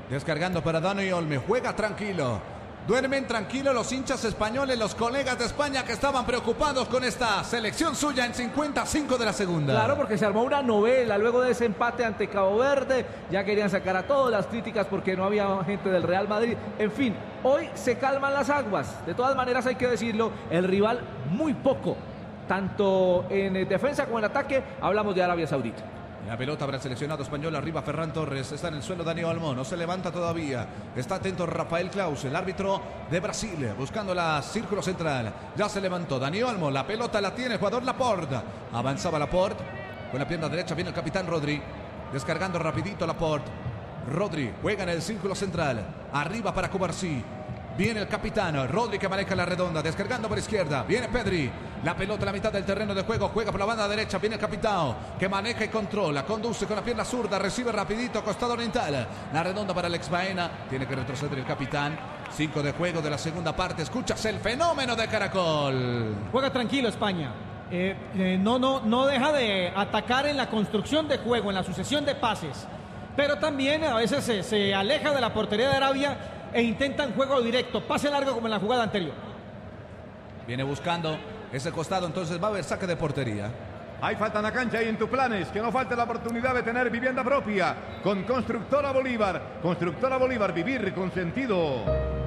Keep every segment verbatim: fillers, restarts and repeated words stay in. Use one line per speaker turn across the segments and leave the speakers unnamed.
Descargando para Dani Olmo. Juega tranquilo. Duermen tranquilos los hinchas españoles, los colegas de España que estaban preocupados con esta selección suya en cincuenta y cinco de la segunda.
Claro, porque se armó una novela luego de ese empate ante Cabo Verde. Ya querían sacar a todas las críticas porque no había gente del Real Madrid. En fin, hoy se calman las aguas. De todas maneras, hay que decirlo, el rival muy poco. Tanto en defensa como en ataque, hablamos de Arabia Saudita.
La pelota para el seleccionado español, arriba Ferran Torres, está en el suelo Dani Olmo, no se levanta todavía, está atento Rafael Claus, el árbitro de Brasil, buscando la círculo central, ya se levantó Dani Olmo, la pelota la tiene el jugador Laporte, avanzaba Laporte, con la pierna derecha viene el capitán Rodri, descargando rapidito Laporte, Rodri juega en el círculo central, arriba para Cubarsí. Viene el capitán, Rodri que maneja la redonda, descargando por izquierda, viene Pedri, la pelota a la mitad del terreno de juego, juega por la banda derecha, viene el capitán, que maneja y controla, conduce con la pierna zurda, recibe rapidito, costado oriental, la redonda para Alex Baena, tiene que retroceder el capitán, cinco de juego de la segunda parte, escuchas el fenómeno de Caracol.
Juega tranquilo España, eh, eh, no, no, no deja de atacar en la construcción de juego, en la sucesión de pases, pero también a veces se, se aleja de la portería de Arabia e intentan juego directo, pase largo como en la jugada anterior.
Viene buscando ese costado, entonces va a haber saque de portería.
Hay falta en la cancha y en tus planes, que no falte la oportunidad de tener vivienda propia con Constructora Bolívar. Constructora Bolívar, vivir con sentido.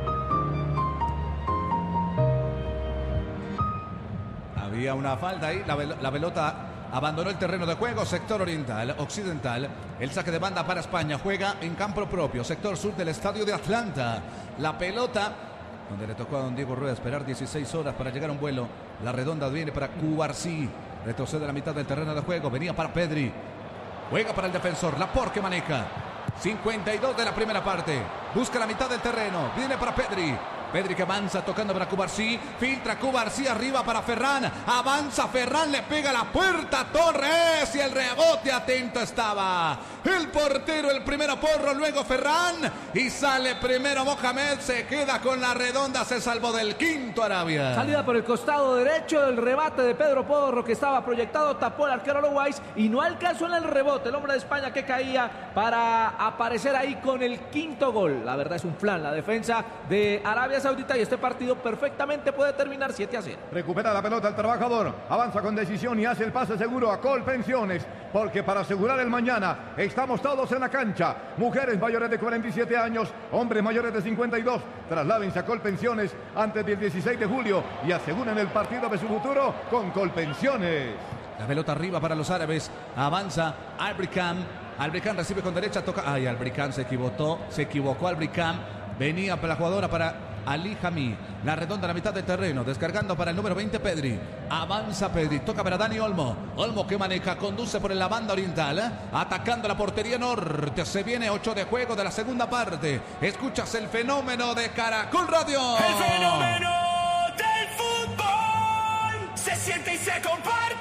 Había una falta ahí, la, la pelota abandonó el terreno de juego, sector oriental, occidental. El saque de banda para España, juega en campo propio, sector sur del estadio de Atlanta. La pelota, donde le tocó a don Diego Rueda esperar dieciséis horas para llegar a un vuelo. La redonda viene para Cubarsí, retrocede a la mitad del terreno de juego, venía para Pedri. Juega para el defensor, Laporte que maneja. cincuenta y dos de la primera parte, busca la mitad del terreno, viene para Pedri. Pedri que avanza tocando para Cubarsí, filtra Cubarsí arriba para Ferran, avanza Ferran, le pega la puerta Torres y el rebote, atento estaba el portero, el primero Porro, luego Ferran y sale primero Mohamed, se queda con la redonda, se salvó del quinto Arabia.
Salida por el costado derecho, el remate de Pedro Porro que estaba proyectado, tapó el arquero Loaiz y no alcanzó en el rebote, el hombre de España que caía para aparecer ahí con el quinto gol. La verdad es un flan la defensa de Arabia Saudita y este partido perfectamente puede terminar siete a cero.
Recupera la pelota el trabajador, avanza con decisión y hace el pase seguro a Colpensiones, porque para asegurar el mañana estamos todos en la cancha. Mujeres mayores de cuarenta y siete años, hombres mayores de cincuenta y dos, trasládense a Colpensiones antes del dieciséis de julio y aseguren el partido de su futuro con Colpensiones.
La pelota arriba para los árabes, avanza Albricam, Albricam recibe con derecha, toca, ay, Albricam se equivocó, se equivocó Albricam, venía para la jugadora para Ali Jami, la redonda a la mitad del terreno, descargando para el número veinte Pedri, avanza Pedri, toca para Dani Olmo, Olmo que maneja, conduce por la banda oriental, ¿eh? Atacando la portería norte, se viene ocho de juego de la segunda parte, escuchas el fenómeno de Caracol Radio.
El fenómeno del fútbol se siente y se comparte.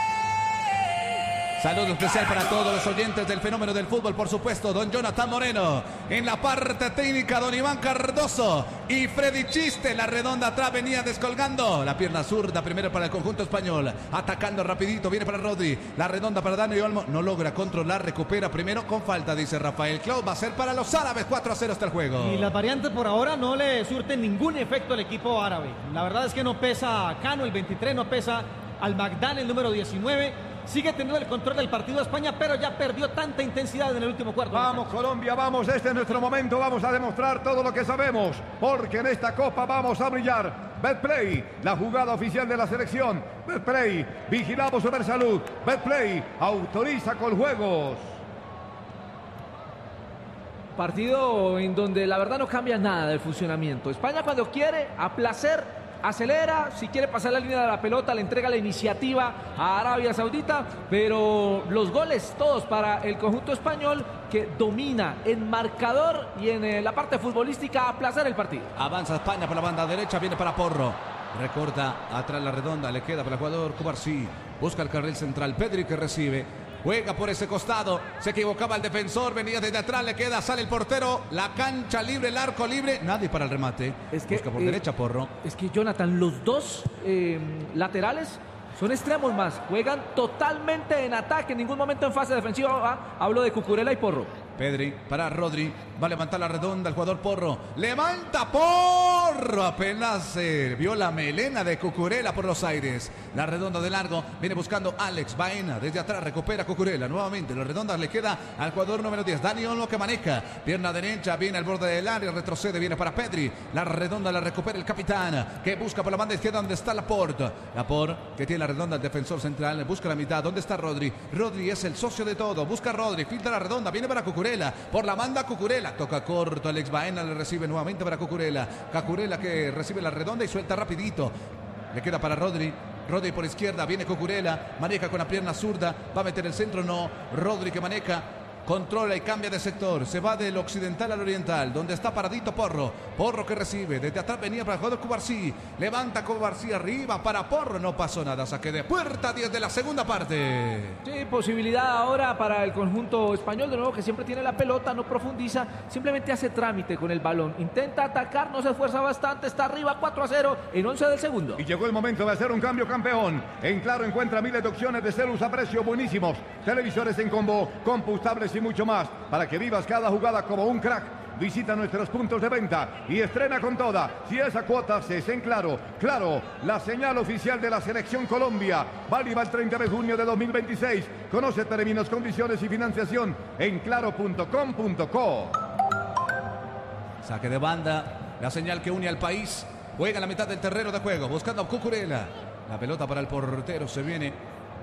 Saludo especial para todos los oyentes del fenómeno del fútbol, por supuesto, don Jonathan Moreno, en la parte técnica, don Iván Cardoso y Freddy Chiste, la redonda atrás venía descolgando, la pierna zurda primero para el conjunto español, atacando rapidito, viene para Rodri, la redonda para Dani Olmo, no logra controlar, recupera primero con falta, dice Rafael Claus, va a ser para los árabes, cuatro a cero hasta el juego.
Y las variantes por ahora no le surten ningún efecto al equipo árabe, la verdad es que no pesa Cano, el veintitrés, no pesa al Magdán, el número diecinueve, sigue teniendo el control del partido de España, pero ya perdió tanta intensidad en el último cuarto.
Vamos Colombia, vamos, este es nuestro momento, vamos a demostrar todo lo que sabemos, porque en esta copa vamos a brillar. Betplay, la jugada oficial de la selección. Betplay, vigilamos sobre salud. Betplay, autoriza con juegos.
Partido en donde la verdad no cambia nada del funcionamiento. España cuando quiere, a placer, acelera, si quiere pasar la línea de la pelota, le entrega la iniciativa a Arabia Saudita, pero los goles todos para el conjunto español que domina en marcador y en eh, la parte futbolística a placer el partido.
Avanza España por la banda derecha, viene para Porro, recorta atrás la redonda, le queda para el jugador Cubarsí, busca el carril central, Pedri que recibe, juega por ese costado, se equivocaba el defensor, venía desde atrás, le queda, sale el portero, la cancha libre, el arco libre, nadie para el remate,
es que,
busca por
eh,
derecha Porro.
Es que Jonathan, los dos eh, laterales son extremos más, juegan totalmente en ataque, en ningún momento en fase defensiva, hablo de Cucurella y Porro.
Pedri para Rodri, Va a levantar la redonda el jugador Porro. Levanta Porro. Apenas eh, vio la melena de Cucurella por los aires. La redonda de largo. Viene buscando Alex Baena. Desde atrás recupera Cucurella. Nuevamente la redonda le queda al jugador número diez. Dani Olmo que maneja. Pierna derecha. Viene al borde del área. Retrocede. Viene para Pedri. La redonda la recupera el capitán. Que busca por la banda izquierda donde está Laporte. Laporte que tiene la redonda el defensor central. Busca la mitad. ¿Dónde está Rodri? Rodri es el socio de todo. Busca a Rodri. Filtra la redonda. Viene para Cucurella. Por la banda Cucurella. Toca corto, Alex Baena le recibe nuevamente para Cucurella. Cucurella que recibe la redonda y suelta rapidito. Le queda para Rodri. Rodri por izquierda, viene Cucurella. Maneja con la pierna zurda. Va a meter el centro, no. Rodri que maneja. Controla y cambia de sector. Se va del occidental al oriental. Donde está paradito Porro. Porro que recibe. Desde atrás venía para el jugador Cubarsí. Levanta Cubarsí arriba para Porro. No pasó nada. Saque de puerta. diez de la segunda parte.
Sí, posibilidad ahora para el conjunto español. De nuevo que siempre tiene la pelota. No profundiza. Simplemente hace trámite con el balón. Intenta atacar. No se esfuerza bastante. Está arriba cuatro a cero en once del segundo.
Y llegó el momento de hacer un cambio campeón. En Claro encuentra miles de opciones de celos a precio buenísimos. Televisores en combo. Compostables y mucho más para que vivas cada jugada como un crack. Visita nuestros puntos de venta y estrena con toda. Si esa cuota es en Claro, Claro, la señal oficial de la Selección Colombia. Válida el treinta de junio de dos mil veintiséis. Conoce términos, condiciones y financiación en claro punto com punto co.
Saque de banda, la señal que une al país. Juega en la mitad del terreno de juego, buscando a Cucurella. La pelota para el portero, se viene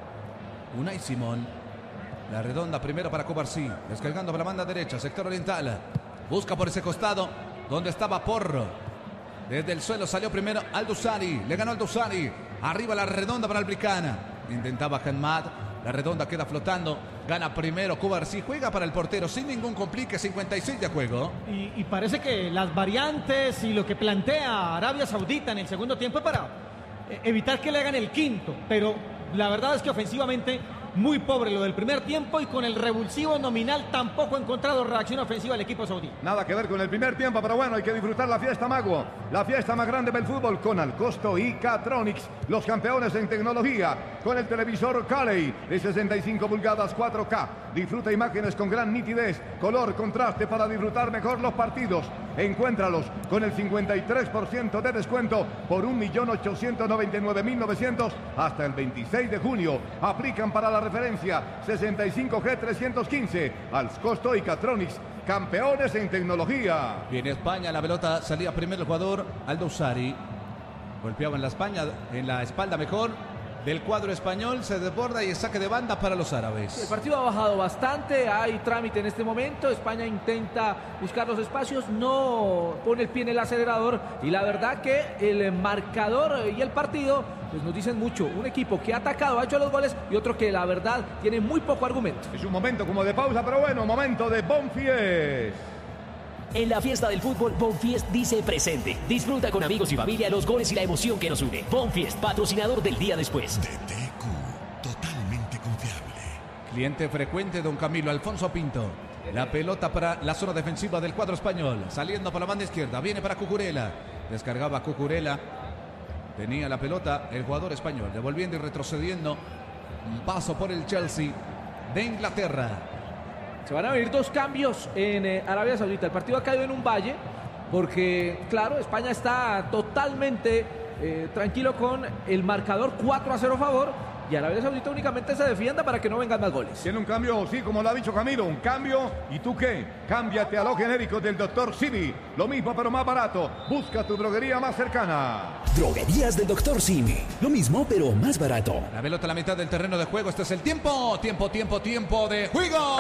Unai Simón. La redonda primero para Cubarsí. Descargando por la banda derecha, sector oriental. Busca por ese costado donde estaba Porro. Desde el suelo salió primero Aldusari. Le ganó Aldusari. Arriba la redonda para Albicana. Intentaba Hanmad. La redonda queda flotando. Gana primero Cubarsí. Juega para el portero sin ningún complique. cincuenta y seis de juego.
Y, y parece que las variantes y lo que plantea Arabia Saudita en el segundo tiempo es para eh, evitar que le hagan el quinto. Pero la verdad es que ofensivamente muy pobre lo del primer tiempo y con el revulsivo nominal tampoco ha encontrado reacción ofensiva el equipo saudí.
Nada que ver con el primer tiempo, pero bueno, hay que disfrutar la fiesta Mago. La fiesta más grande del fútbol con Alcosto y Catronics, los campeones en tecnología. Con el televisor Caley de sesenta y cinco pulgadas cuatro K. Disfruta imágenes con gran nitidez, color, contraste para disfrutar mejor los partidos. Encuéntralos con el cincuenta y tres por ciento de descuento por un millón ochocientos noventa y nueve mil novecientos hasta el veintiséis de junio. Aplican para la referencia sesenta y cinco G trescientos quince. Alcosto y Catronics, campeones en tecnología.
Viene España, la pelota salía primero el jugador Aldusari. Golpeaba en la España, en la espalda mejor del cuadro español, se desborda y es saque de banda para los árabes.
El partido ha bajado bastante, hay trámite en este momento. España intenta buscar los espacios, no pone el pie en el acelerador y la verdad que el marcador y el partido pues nos dicen mucho. Un equipo que ha atacado, ha hecho los goles y otro que la verdad tiene muy poco argumento.
Es un momento como de pausa, pero bueno, momento de Bonfies.
En la fiesta del fútbol, Bonfiest dice presente. Disfruta con amigos y familia los goles y la emoción que nos une. Bonfiest, patrocinador del día después.
D T Q, totalmente confiable.
Cliente frecuente, don Camilo Alfonso Pinto. La pelota para la zona defensiva del cuadro español. Saliendo por la banda izquierda, viene para Cucurella. Descargaba Cucurella. Tenía la pelota el jugador español. Devolviendo y retrocediendo. Un paso por el Chelsea de Inglaterra.
Se van a venir dos cambios en eh, Arabia Saudita. El partido ha caído en un valle porque, claro, España está totalmente eh, tranquilo con el marcador cuatro a cero a favor y Arabia Saudita únicamente se defienda para que no vengan más goles.
Tiene un cambio, sí, como lo ha dicho Camilo, un cambio. ¿Y tú qué? Cámbiate a los genéricos del doctor Simi. Lo mismo pero más barato. Busca tu droguería más cercana.
Droguerías del doctor Simi. Lo mismo pero más barato.
La pelota a la mitad del terreno de juego. Este es el tiempo. Tiempo, tiempo, tiempo de juego.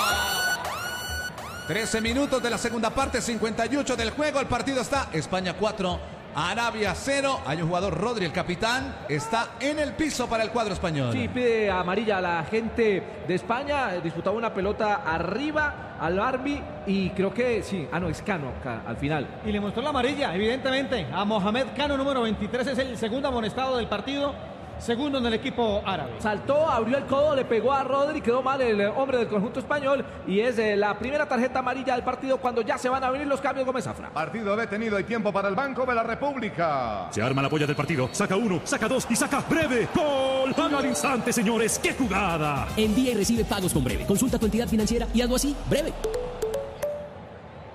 trece minutos de la segunda parte, cincuenta y ocho del juego. El partido está España cuatro, Arabia cero. Hay un jugador, Rodri, el capitán, está en el piso para el cuadro español.
Sí, pide amarilla a la gente de España. Disputaba una pelota arriba al Arbi y creo que sí, ah no, es Cano acá, al final.
Y le mostró la amarilla, evidentemente, a Mohamed Cano, número veintitrés, es el segundo amonestado del partido. Segundo en el equipo árabe.
Saltó, abrió el codo, le pegó a Rodri, quedó mal el hombre del conjunto español y es eh, la primera tarjeta amarilla del partido cuando ya se van a venir los cambios. Gómez Zafra.
Partido detenido y tiempo para el Banco de la República.
Se arma la polla del partido, saca uno, saca dos y saca Breve. ¡Gol! ¡Gol al instante, señores! ¡Qué jugada!
Envía y recibe pagos con Breve. Consulta tu entidad financiera y algo así, Breve.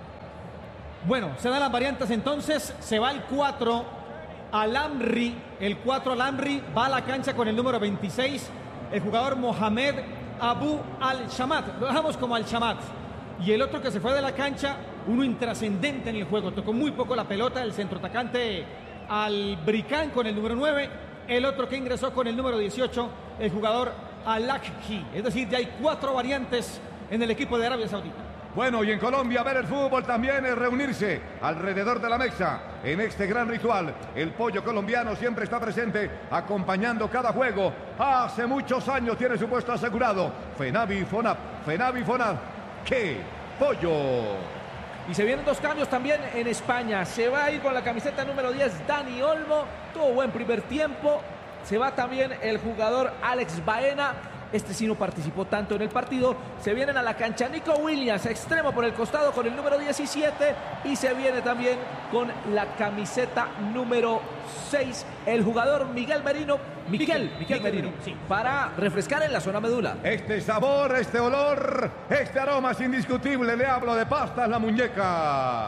Bueno, se dan las variantes entonces, se va el cuatro, Al-Amri, el cuatro Al-Amri va a la cancha con el número veintiséis, el jugador Mohamed Abu Al-Shamat, lo dejamos como Al-Shamat. Y el otro que se fue de la cancha, uno intrascendente en el juego, tocó muy poco la pelota, el centroatacante Al-Bricán con el número nueve, el otro que ingresó con el número dieciocho, el jugador Al-Akhi. Es decir, ya hay cuatro variantes en el equipo de Arabia Saudita.
Bueno, y en Colombia ver el fútbol también es reunirse alrededor de la mesa. En este gran ritual, el pollo colombiano siempre está presente, acompañando cada juego. Hace muchos años tiene su puesto asegurado. Fenavi Fonap, Fenavi Fonap. ¡Qué pollo!
Y se vienen dos cambios también en España. Se va a ir con la camiseta número diez Dani Olmo. Tuvo buen primer tiempo. Se va también el jugador Alex Baena. Este sí no participó tanto en el partido. Se vienen a la cancha Nico Williams, extremo por el costado con el número diecisiete. Y se viene también con la camiseta número seis el jugador Miguel Merino. Miguel, Miguel, Miguel Merino, sí, para refrescar en la zona medula.
Este sabor, este olor, este aroma es indiscutible. Le hablo de pastas La Muñeca.